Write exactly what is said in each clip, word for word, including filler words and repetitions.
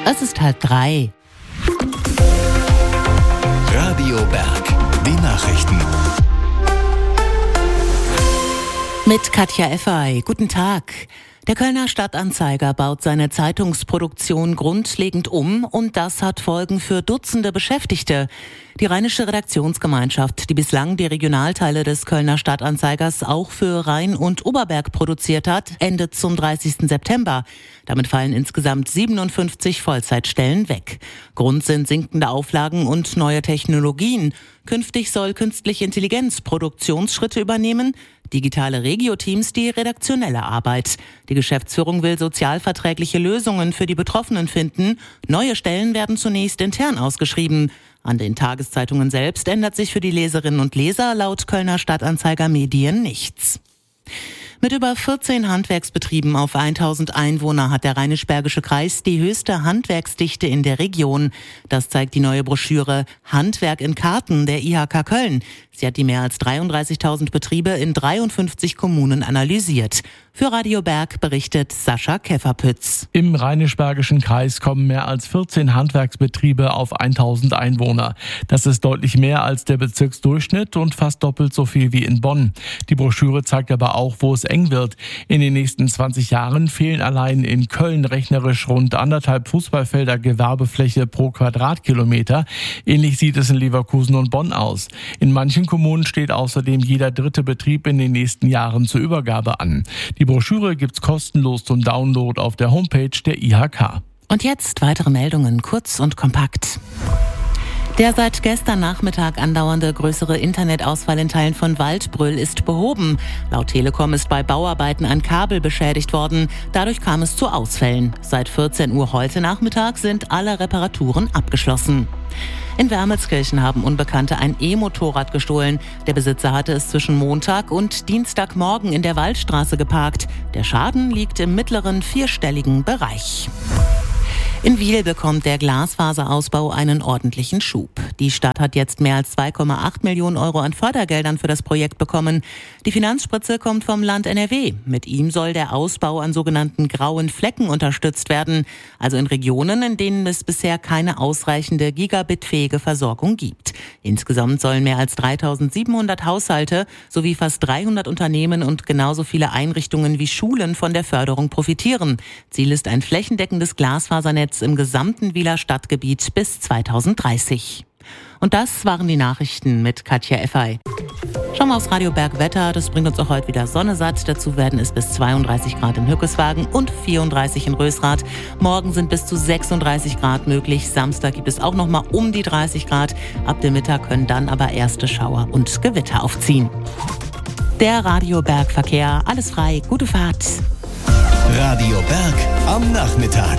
Es ist halb drei. Radio Berg, die Nachrichten. Mit Katja Effey. Guten Tag. Der Kölner Stadtanzeiger baut seine Zeitungsproduktion grundlegend um und das hat Folgen für Dutzende Beschäftigte. Die Rheinische Redaktionsgemeinschaft, die bislang die Regionalteile des Kölner Stadtanzeigers auch für Rhein und Oberberg produziert hat, endet zum dreißigsten September. Damit fallen insgesamt siebenundfünfzig Vollzeitstellen weg. Grund sind sinkende Auflagen und neue Technologien. Künftig soll künstliche Intelligenz Produktionsschritte übernehmen, digitale Regio-Teams die redaktionelle Arbeit. Die Geschäftsführung will sozialverträgliche Lösungen für die Betroffenen finden. Neue Stellen werden zunächst intern ausgeschrieben. An den Tageszeitungen selbst ändert sich für die Leserinnen und Leser laut Kölner Stadtanzeiger Medien nichts. Mit über vierzehn Handwerksbetrieben auf tausend Einwohner hat der Rheinisch-Bergische Kreis die höchste Handwerksdichte in der Region. Das zeigt die neue Broschüre Handwerk in Karten der I H K Köln. Sie hat die mehr als dreiunddreißigtausend Betriebe in dreiundfünfzig Kommunen analysiert. Für Radio Berg berichtet Sascha Käferpütz. Im Rheinisch-Bergischen Kreis kommen mehr als vierzehn Handwerksbetriebe auf tausend Einwohner. Das ist deutlich mehr als der Bezirksdurchschnitt und fast doppelt so viel wie in Bonn. Die Broschüre zeigt aber auch, wo es eng wird. In den nächsten zwanzig Jahren fehlen allein in Köln rechnerisch rund anderthalb Fußballfelder Gewerbefläche pro Quadratkilometer. Ähnlich sieht es in Leverkusen und Bonn aus. In manchen Kommunen steht außerdem jeder dritte Betrieb in den nächsten Jahren zur Übergabe an. Die Broschüre gibt's kostenlos zum Download auf der Homepage der I H K. Und jetzt weitere Meldungen, kurz und kompakt. Der seit gestern Nachmittag andauernde größere Internetausfall in Teilen von Waldbröl ist behoben. Laut Telekom ist bei Bauarbeiten ein Kabel beschädigt worden. Dadurch kam es zu Ausfällen. Seit vierzehn Uhr heute Nachmittag sind alle Reparaturen abgeschlossen. In Wermelskirchen haben Unbekannte ein E-Motorrad gestohlen. Der Besitzer hatte es zwischen Montag und Dienstagmorgen in der Waldstraße geparkt. Der Schaden liegt im mittleren vierstelligen Bereich. In Wiel bekommt der Glasfaserausbau einen ordentlichen Schub. Die Stadt hat jetzt mehr als zwei Komma acht Millionen Euro an Fördergeldern für das Projekt bekommen. Die Finanzspritze kommt vom Land N R W. Mit ihm soll der Ausbau an sogenannten grauen Flecken unterstützt werden, also in Regionen, in denen es bisher keine ausreichende gigabitfähige Versorgung gibt. Insgesamt sollen mehr als dreitausendsiebenhundert Haushalte sowie fast dreihundert Unternehmen und genauso viele Einrichtungen wie Schulen von der Förderung profitieren. Ziel ist ein flächendeckendes Glasfasernetz im gesamten Wieler Stadtgebiet bis zweitausenddreißig. Und das waren die Nachrichten mit Katja Effey. Schauen wir aufs Radio Berg Wetter. Das bringt uns auch heute wieder Sonne satt. Dazu werden es bis zweiunddreißig Grad in Hückeswagen und vierunddreißig in Rösrath. Morgen sind bis zu sechsunddreißig Grad möglich. Samstag gibt es auch noch mal um die dreißig Grad. Ab dem Mittag können dann aber erste Schauer und Gewitter aufziehen. Der Radio Berg Verkehr. Alles frei. Gute Fahrt. Radio Berg am Nachmittag.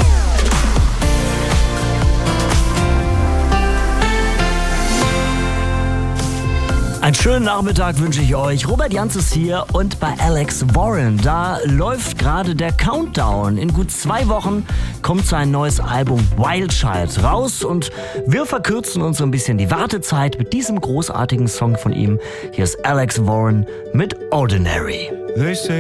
Einen schönen Nachmittag wünsche ich euch. Robert Janz ist hier und bei Alex Warren. Da läuft gerade der Countdown. In gut zwei Wochen kommt sein neues Album Wild Child raus und wir verkürzen uns so ein bisschen die Wartezeit mit diesem großartigen Song von ihm. Hier ist Alex Warren mit Ordinary.